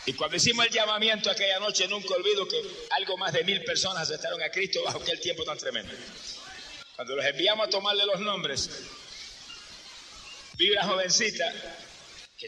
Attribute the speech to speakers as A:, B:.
A: Y cuando hicimos el llamamiento aquella noche, nunca olvido que algo más de 1000 personas aceptaron a Cristo bajo aquel tiempo tan tremendo. Cuando los enviamos a tomarle los nombres, vi una jovencita